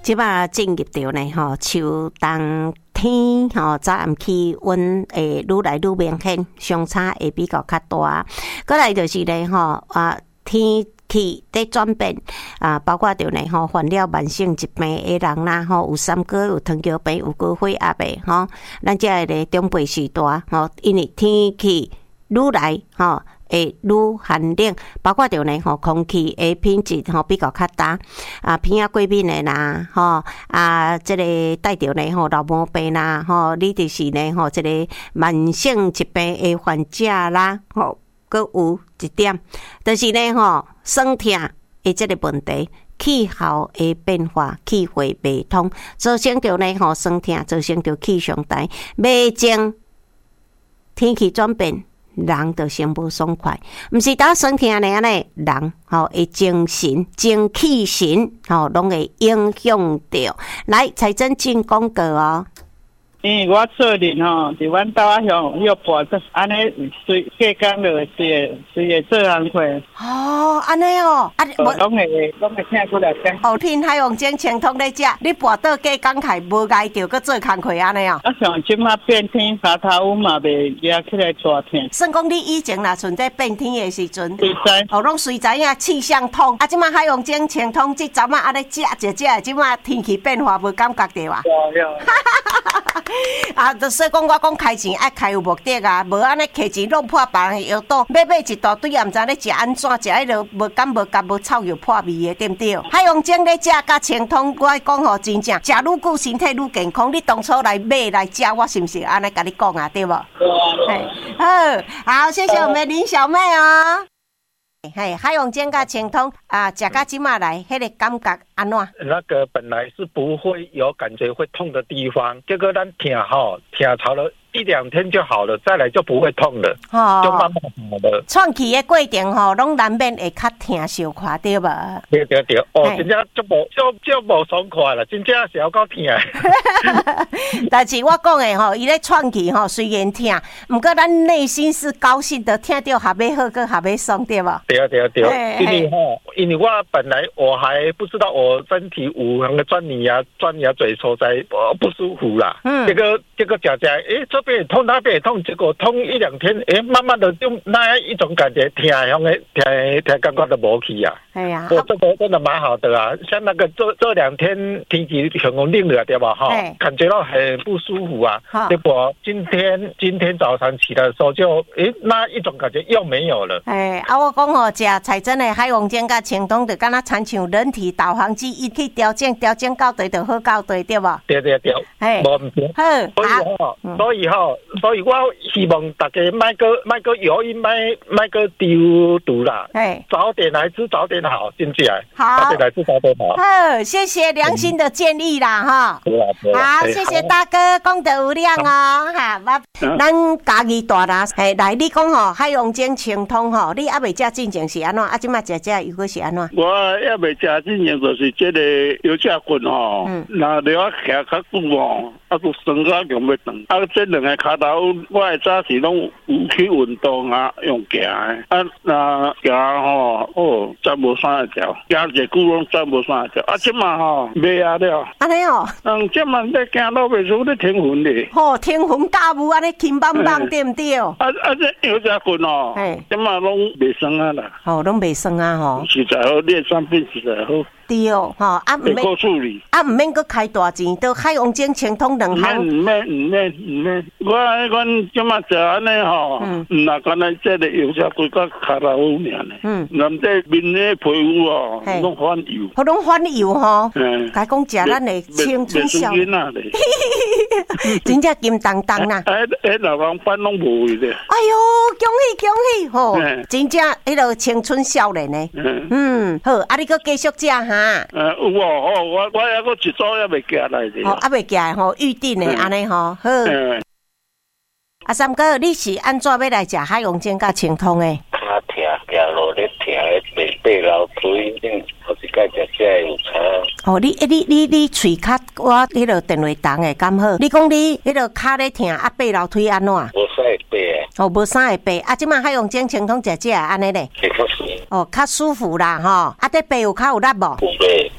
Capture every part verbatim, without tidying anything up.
即摆进入到呢吼，秋冬天吼，早暗气温会愈来愈明显，相差会比较较大。过来就是呢吼啊，天气在转变啊，包括着呢吼，患了慢性疾病的人啦吼，有三高、有糖尿病、有高血压的吼，咱这个呢中辈时代吼，因为天气愈来吼。会愈寒冷，包括着呢吼，空气的品质吼比较较差，啊，鼻仔过敏的啦，吼啊，这个带着呢吼老毛病啦，吼，你就是呢吼，这个慢性疾病的患者啦，吼，搁有一点，就是呢吼，酸痛的这个问题。气候的变化，气血不通，造成着呢吼酸痛，造成着气上台，未正天气转变。人就心无爽快，毋是打酸痛呢安尼，人吼会精神、精气神吼，拢会影响到。来，财政进广告哦。 因为我做人吼，伫阮兜仔乡约博这安尼随隔工就会随会做工课。 哦，安尼哦，啊， 无拢会拢会听出来听。 后天海王精清通咧食，你跋倒隔工课无挨着，搁做工课安尼哦。 啊，像即马变天，沙头乌嘛袂压起来热天。 算讲你以前若存在变天的时阵， 随知哦，拢随知影气象通，啊，即马海王精清通，即阵啊安尼食食食，即马天气变化无感觉着啊？ 有有。 啊，就所以讲，我讲开钱爱开有目的啊，无安尼摕钱弄破别人的药刀，买买一大堆也毋知咧食安怎，食迄落无甘无甘无臭又破味的，对毋对？海洋精咧食甲清通，我讲吼真正食愈久身体愈健康。你当初来买来食，我是毋是安尼甲你讲啊？对无？嘿，好，好，谢谢我们林小妹哦。嘿，海洋精甲清通啊，食到即马来，迄个感觉安怎？ 那个本来是不会有感觉会痛的地方，结果咱听吼听潮了一两天就好了，再来就不会痛了，哦、就慢慢好了。 创气的过程吼，拢难免会较疼小块，对吧？ 对对对，哦，真正就无就就无爽快了，真正是有够疼。 但是我讲的吼，伊咧创气吼，虽然疼，不过咱内心是高兴的，听到还没好，跟还没爽，对吧？ 对对对，因为吼，因为我本来我还不知道我身体有那个钻牙、钻牙嘴所在不舒服啦，嗯，结果结果讲讲，诶，这边也痛，那边也痛，结果痛一两天，诶，慢慢的就那样一种感觉，疼像个疼疼感觉都无去啊。哎呀，我这个真的蛮好的啊，像那个这这两天天气很冷了，对吧？哈，感觉到很不舒服啊。结果今天今天早上起来的时候就，诶，那一种感觉又没有了。哎， 啊，我讲哦，食彩珍的海王精甲清通，就敢若参像人体导航机，伊去调整调整到对就好到对，对无？ 对对对，哎，无毋对。好，所以吼，所以吼，所以我希望大家卖个卖个油烟，卖卖个丢毒啦。哎，早点来吃，早点好，进去来。好，早点来吃，早点好。 好，谢谢良心的建议啦，哈。好，谢谢大哥，讲得有量哦，哈，我咱家己大啦，哎，来你讲吼，海王精清通吼，你还未食进前是安怎？啊，即摆食食又搁是安怎？ 我还未食进前就是这个油炸棍吼，那你我徛较久哦，啊，都酸到用要断。啊，这两个骹头，我会早时拢有去运动啊，用行的。啊，那行吼，哦，再无啥条，行一久拢再无啥条。啊，即马吼袂啊了。 安尼哦， 嗯，即马咧行路袂输咧天云咧。 吼，天云驾雾安尼轻邦邦，对毋对？啊啊，这油炸棍哦，即马拢袂酸啊啦。 哦，拢袂酸啊吼。 实在好，练产品实在好。 对哦，吼啊，唔免处理， 啊，唔免搁开大钱，都海王精清通两项。 唔免唔免唔免，我阮即马食安尼吼，嗯，那敢若这个油炸规个卡拉乌尔呢，嗯，咱这面的皮肤哦，拢反油， 好拢反油吼，嗯，甲讲食咱的青春少年，真正金当当啦， 哎哎，老人班拢无的， 哎呦，恭喜恭喜吼，真正迄个青春少年呢，嗯，好，啊，你搁继续食哈。 呃，有哦，我我还阁一组还未寄来的。 哦，还未寄来吼，预定的安尼吼，好。啊，三哥，你是安怎要来食海王精甲清通的？ 脚疼，行路咧疼，背背老腿，顶好一摆食食有差。 哦，你你你你喙卡，我迄个电话筒的敢好？你讲你迄个脚咧疼，啊背老腿安怎？ 无啥会背诶。 哦，无啥会背，啊，即马海王精清通食食安尼咧。 会较舒服。 哦，较舒服啦吼，啊，这背有较有力无？ 有背。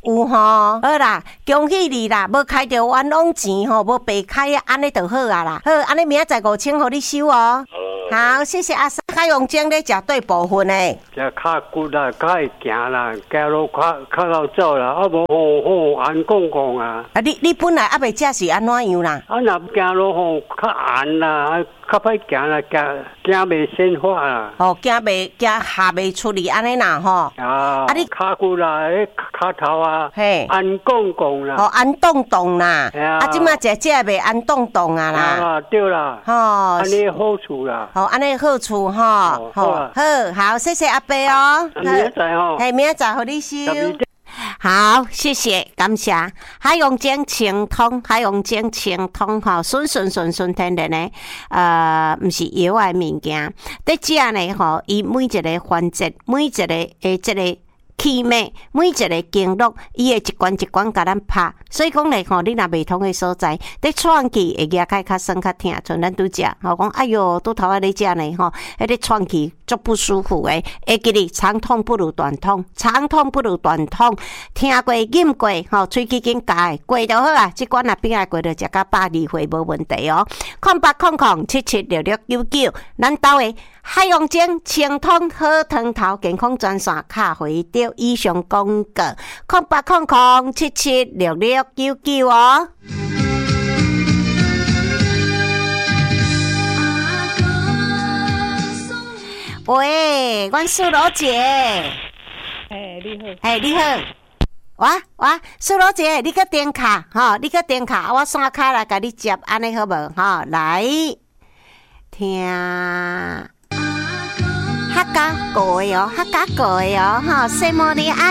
有吼，好啦，恭喜你啦，无开着冤枉钱吼，无白开啊，安尼就好啊啦。好，安尼明仔载五千互你收哦。好，谢谢阿三。海洋精咧食对部分诶， 食较骨啦，较会行啦，走路较较好走啦，啊无吼吼按讲讲啊。 啊，你你本来还袂食是安怎样啦？ 啊，若行路吼较按啦，较歹行啦，行行袂先化啦。 哦，行袂行下袂出嚟安尼啦吼。 啊，啊你骹骨啦，迄骹头啊，嘿，按讲讲啦。 哦，按动动啦。啊，即摆食食袂按动动啊啦。 啊，对啦。吼，安尼好处啦。 好，安尼好处吼。好，好，好，谢谢阿伯哦。 明仔载吼， 嘿，明仔载互你收。好，谢谢，感谢。海洋精清通，海洋精清通吼，顺顺顺顺天然的，呃，毋是药的物件。在遮呢吼，伊每一个环节，每一个诶，即个气脉，每一个经络，伊会一关一关甲咱拍。所以讲咧吼，你若袂通的所在，在喘气会牙开较酸较疼，像咱拄食，吼讲哎哟，拄头仔咧食呢吼，迄个喘气足不舒服诶。会记哩，长痛不如短痛，长痛不如短痛。听过、饮过，吼，喙齿紧咬，过就好啊。即管若边仔过着食到百二岁无问题哦。空八空空七七六六九九，咱兜诶海洋精清通好汤头健康专线卡回到以上广告，空八空空七七六六九九哦。喂，阮素罗姐。 哎，你好。 哎，你好。哇哇，素罗姐，你个点卡吼，你个点卡，我线卡来甲你接，安尼好无吼？来听客家歌哦，客家歌哦，吼，什么的爱。